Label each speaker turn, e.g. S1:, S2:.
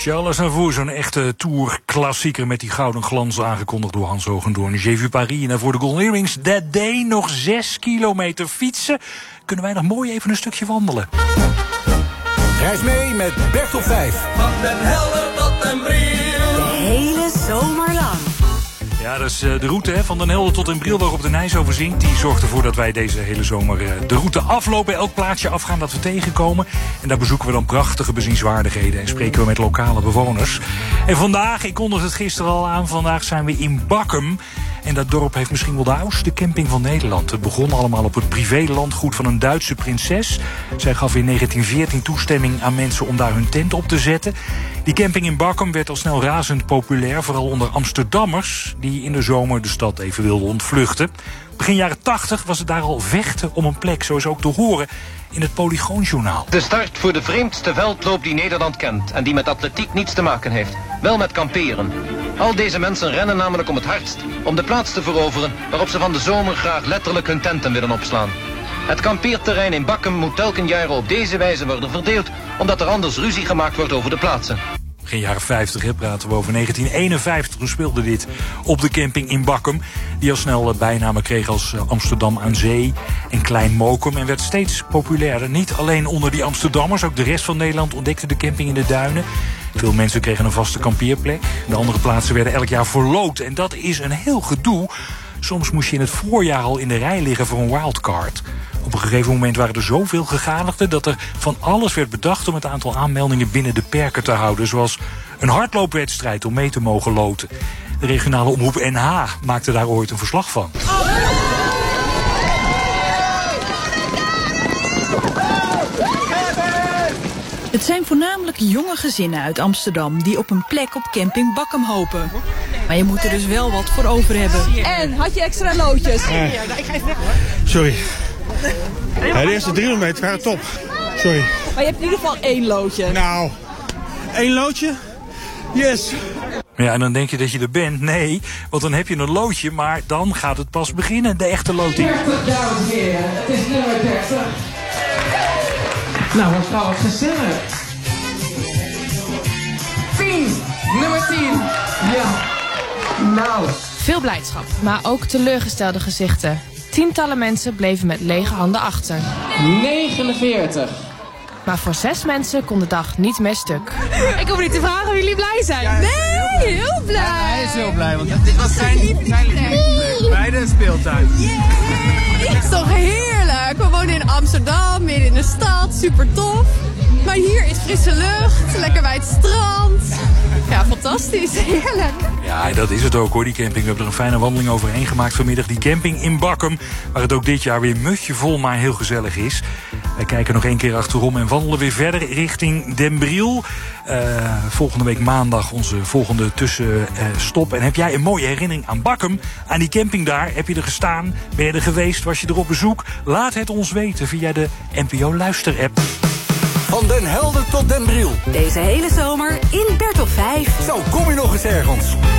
S1: Charles Aznavour, zo'n echte tourklassieker met die gouden glans aangekondigd door Hans Hogendoorn. J'ai vu Paris en voor de Golden Earrings. That day nog 6 kilometer fietsen. Kunnen wij nog mooi even een stukje wandelen.
S2: Reis mee met Bert op 5.
S3: Van Den Helder tot Den Briel.
S4: De hele zomer lang.
S1: Ja, dat is de route van Den Helder tot Den Briel waarop de Nijs zingt. Die zorgt ervoor dat wij deze hele zomer de route aflopen. Elk plaatsje afgaan dat we tegenkomen. En daar bezoeken we dan prachtige bezienswaardigheden. En spreken we met lokale bewoners. En vandaag, ik kondigde het gisteren al aan, vandaag zijn we in Bakkum. En dat dorp heeft misschien wel de oudste camping van Nederland. Het begon allemaal op het privélandgoed van een Duitse prinses. Zij gaf in 1914 toestemming aan mensen om daar hun tent op te zetten. Die camping in Bakkum werd al snel razend populair. Vooral onder Amsterdammers die in de zomer de stad even wilden ontvluchten. Begin jaren 80 was het daar al vechten om een plek, zoals ook te horen in het Polygoonjournaal.
S5: De start voor de vreemdste veldloop die Nederland kent en die met atletiek niets te maken heeft. Wel met kamperen. Al deze mensen rennen namelijk om het hardst om de plaats te veroveren waarop ze van de zomer graag letterlijk hun tenten willen opslaan. Het kampeerterrein in Bakkum moet telkens jaren op deze wijze worden verdeeld, omdat er anders ruzie gemaakt wordt over de plaatsen.
S1: Begin jaren 50 praten we over 1951. Toen speelde dit op de camping in Bakkum. Die al snel bijnamen kreeg als Amsterdam aan Zee en Klein Mokum. En werd steeds populairder. Niet alleen onder die Amsterdammers. Ook de rest van Nederland ontdekte de camping in de duinen. Veel mensen kregen een vaste kampeerplek. De andere plaatsen werden elk jaar verloot. En dat is een heel gedoe. Soms moest je in het voorjaar al in de rij liggen voor een wildcard. Op een gegeven moment waren er zoveel gegadigden dat er van alles werd bedacht om het aantal aanmeldingen binnen de perken te houden. Zoals een hardloopwedstrijd om mee te mogen loten. De regionale omroep NH maakte daar ooit een verslag van.
S4: Het zijn voornamelijk jonge gezinnen uit Amsterdam die op een plek op camping Bakkum hopen. Maar je moet er dus wel wat voor over hebben.
S6: En, had je extra loodjes?
S7: Sorry. Ja, de eerste 300 meter waren top. Sorry.
S6: Maar je hebt in ieder geval 1 loodje.
S7: Nou, 1 loodje? Yes.
S1: Ja, en dan denk je dat je er bent. Nee, want dan heb je een loodje, maar dan gaat het pas beginnen, de echte loting.
S8: 30, dames en heren. Het is nummer 30. Nou, wat trouwens gezellig. 10, nummer 10. Ja. Nou.
S9: Veel blijdschap, maar ook teleurgestelde gezichten. Tientallen mensen bleven met lege handen achter.
S8: 49.
S9: Maar voor 6 mensen kon de dag niet meer stuk.
S6: Ik hoef niet te vragen of jullie blij zijn. Ja, nee, heel blij.
S10: Ja, hij is heel blij, want dit was zijn liefdesplek. Bij de speeltuin.
S6: Het is toch heerlijk. We wonen in Amsterdam, midden in de stad, super tof. Maar hier is frisse lucht, lekker bij het strand. Ja, fantastisch, heerlijk.
S1: Ja, dat is het ook hoor, die camping. We hebben er een fijne wandeling overheen gemaakt vanmiddag. Die camping in Bakkum, waar het ook dit jaar weer mutje vol, maar heel gezellig is. Wij kijken nog 1 keer achterom en wandelen weer verder richting Den Briel. Volgende week maandag onze volgende tussenstop. En heb jij een mooie herinnering aan Bakkum? Aan die camping daar? Heb je er gestaan? Ben je er geweest? Was je er op bezoek? Laat het ons weten via de NPO Luister-app.
S2: Van Den Helder tot Den Briel.
S4: Deze hele zomer in Bert op 5.
S2: Zo kom je nog eens ergens.